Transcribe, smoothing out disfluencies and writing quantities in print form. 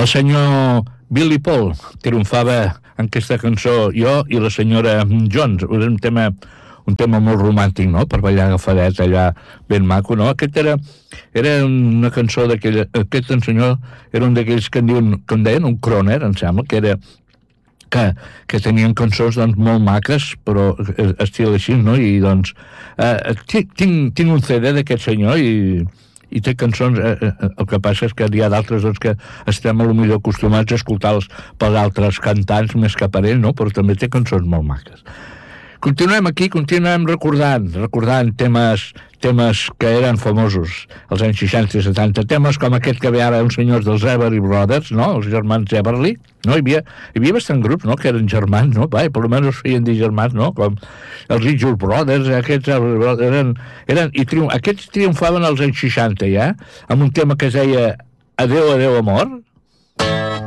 El senyor Billy Paul triomfava en aquesta cançó, jo i la senyora Jones. Era un tema molt romàntic, no?, per ballar agafadet allà ben maco, no? Era una cançó d'aquella... Aquest senyor era un d'aquells que en deien un crooner, em sembla, que era que tenien cançons doncs, molt maques, però estil així, no? I doncs tinc un CD d'aquest senyor i té cançons, el que passa és que hi ha d'altres doncs, que estem potser acostumats a escoltar-los per altres cantants més que per ell, no? Però també té cançons molt maques. Continuem recordant temes que eren famosos als anys 60 i 70, temes com aquest que ve ara uns senyors dels Everly Brothers, no? Els germans Everly, no? Hi havia bastant grups, no?, que eren germans, no? Per almenys feien dir germans, no? Com els Ridgeway Brothers, aquests aquests triomfaven als anys 60 ja, amb un tema que es deia Adeu, adeu, amor,